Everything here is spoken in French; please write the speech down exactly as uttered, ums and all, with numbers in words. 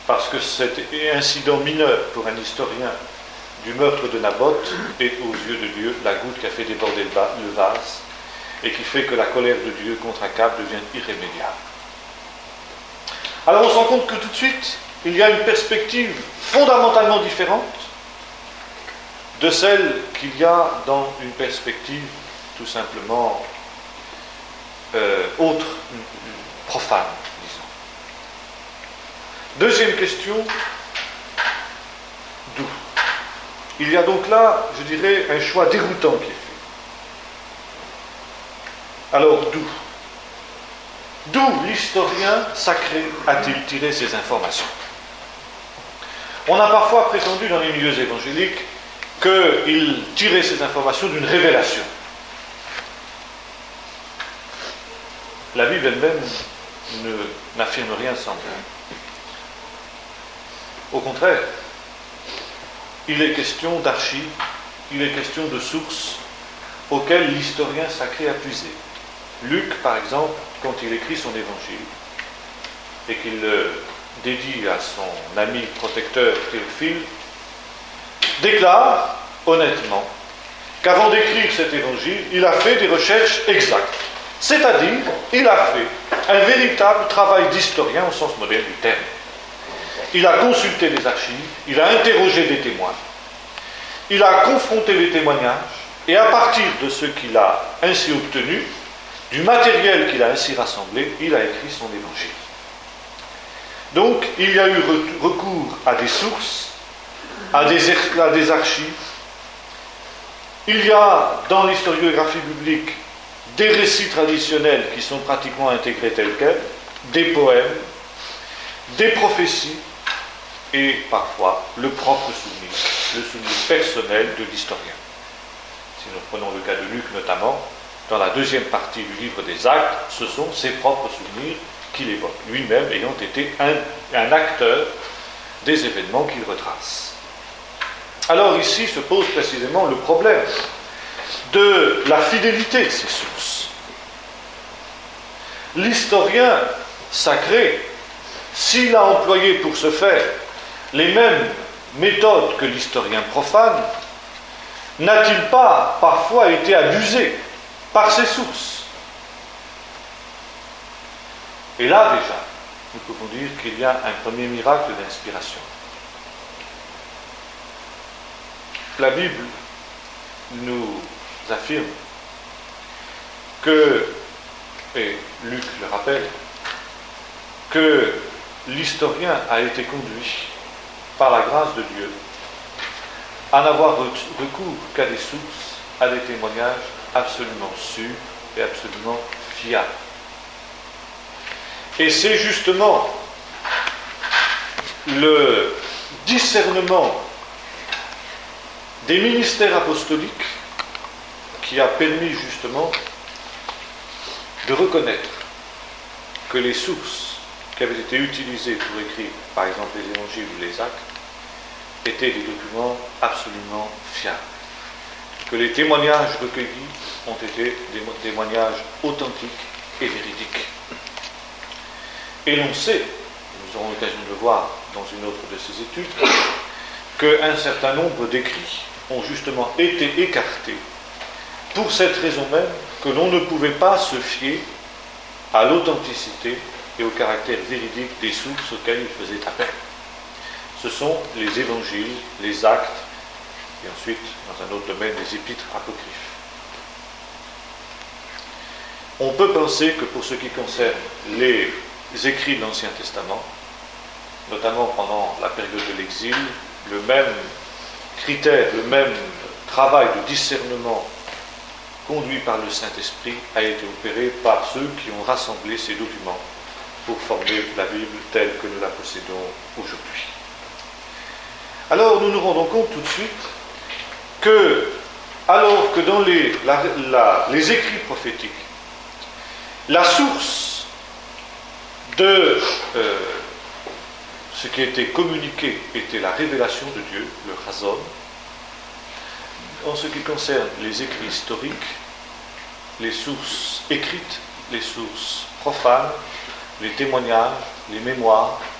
parce que cet incident mineur pour un historien du meurtre de Naboth est aux yeux de Dieu la goutte qui a fait déborder le vase et qui fait que la colère de Dieu contre Akab devient irrémédiable. Alors on se rend compte que tout de suite, il y a une perspective fondamentalement différente de celle qu'il y a dans une perspective tout simplement euh, autre, profane, disons. Deuxième question, d'où ? Il y a donc là, je dirais, un choix déroutant qui est fait. Alors d'où ? D'où l'historien sacré a-t-il tiré ces informations ? On a parfois prétendu dans les milieux évangéliques qu'il tirait ces informations d'une révélation. La Bible elle-même ne, n'affirme rien semblable. Au contraire, il est question d'archives, il est question de sources auxquelles l'historien sacré a puisé. Luc, par exemple, quand il écrit son évangile et qu'il le dédie à son ami protecteur Théophile, déclare honnêtement qu'avant d'écrire cet évangile, il a fait des recherches exactes. C'est-à-dire, il a fait un véritable travail d'historien au sens moderne du terme. Il a consulté les archives, il a interrogé des témoins, il a confronté les témoignages, et à partir de ce qu'il a ainsi obtenu, du matériel qu'il a ainsi rassemblé, il a écrit son évangile. Donc, il y a eu recours à des sources, à des, à des archives. Il y a dans l'historiographie biblique des récits traditionnels qui sont pratiquement intégrés tels quels, des poèmes, des prophéties, et parfois le propre souvenir, le souvenir personnel de l'historien. Si nous prenons le cas de Luc notamment, dans la deuxième partie du livre des Actes, ce sont ses propres souvenirs qu'il évoque, lui-même ayant été un, un acteur des événements qu'il retrace. Alors ici se pose précisément le problème de la fidélité de ces sources. L'historien sacré, s'il a employé pour ce faire les mêmes méthodes que l'historien profane, n'a-t-il pas parfois été abusé par ces sources ? Et là déjà, nous pouvons dire qu'il y a un premier miracle d'inspiration. La Bible nous affirme que, et Luc le rappelle, que l'historien a été conduit par la grâce de Dieu à n'avoir recours qu'à des sources, à des témoignages absolument sûrs et absolument fiables. Et c'est justement le discernement des ministères apostoliques qui a permis justement de reconnaître que les sources qui avaient été utilisées pour écrire, par exemple, les évangiles ou les actes, étaient des documents absolument fiables. Que les témoignages recueillis ont été des témoignages authentiques et véridiques. Et l'on sait, nous aurons l'occasion de le voir dans une autre de ces études, qu'un certain nombre d'écrits ont justement été écartés pour cette raison même que l'on ne pouvait pas se fier à l'authenticité et au caractère véridique des sources auxquelles il faisait appel. Ce sont les évangiles, les actes, et ensuite, dans un autre domaine, les épîtres apocryphes. On peut penser que pour ce qui concerne les écrits de l'Ancien Testament, notamment pendant la période de l'exil, le même critère, le même travail de discernement conduit par le Saint-Esprit a été opéré par ceux qui ont rassemblé ces documents pour former la Bible telle que nous la possédons aujourd'hui. Alors nous nous rendons compte tout de suite que, alors que dans les, la, la, les écrits prophétiques, la source de euh, ce qui était communiqué était la révélation de Dieu, le Chazon. En ce qui concerne les écrits historiques, les sources écrites, les sources profanes, les témoignages, les mémoires,